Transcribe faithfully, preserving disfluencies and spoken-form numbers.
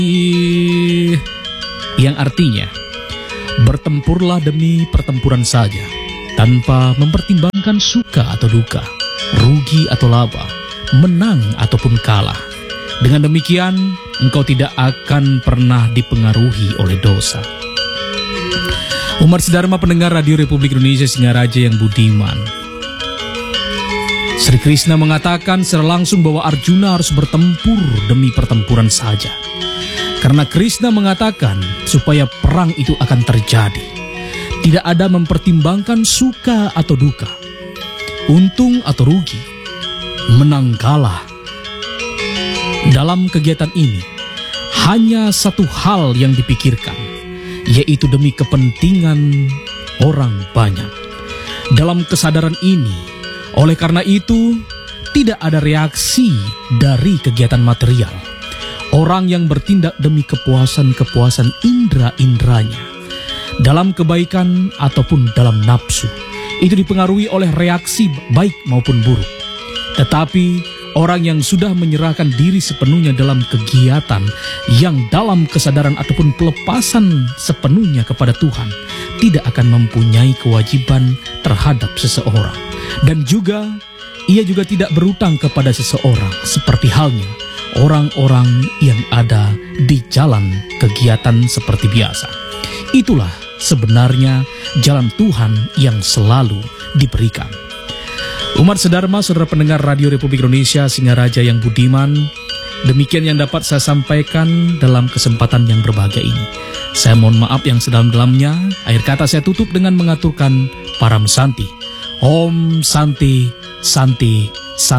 yang artinya bertempurlah demi pertempuran saja, tanpa mempertimbangkan suka atau duka, rugi atau laba, menang ataupun kalah. Dengan demikian, engkau tidak akan pernah dipengaruhi oleh dosa. Umat sedharma pendengar Radio Republik Indonesia Singaraja yang budiman, Sri Krishna mengatakan secara langsung bahwa Arjuna harus bertempur demi pertempuran saja. Karena Krishna mengatakan supaya perang itu akan terjadi, tidak ada mempertimbangkan suka atau duka, untung atau rugi, menang kalah. Dalam kegiatan ini, hanya satu hal yang dipikirkan, yaitu demi kepentingan orang banyak. Dalam kesadaran ini, oleh karena itu, tidak ada reaksi dari kegiatan material. Orang yang bertindak demi kepuasan-kepuasan indera-inderanya, dalam kebaikan ataupun dalam nafsu, itu dipengaruhi oleh reaksi baik maupun buruk. Tetapi orang yang sudah menyerahkan diri sepenuhnya dalam kegiatan yang dalam kesadaran ataupun pelepasan sepenuhnya kepada Tuhan, tidak akan mempunyai kewajiban terhadap seseorang. Dan juga, ia juga tidak berutang kepada seseorang, seperti halnya orang-orang yang ada di jalan kegiatan seperti biasa. Itulah sebenarnya jalan Tuhan yang selalu diberikan. Umat sedharma, saudara pendengar Radio Republik Indonesia Singaraja yang budiman, demikian yang dapat saya sampaikan dalam kesempatan yang berbahagia ini. Saya mohon maaf yang sedalam-dalamnya. Akhir kata saya tutup dengan mengaturkan Param Santi. Om Santi, Santi, Santi.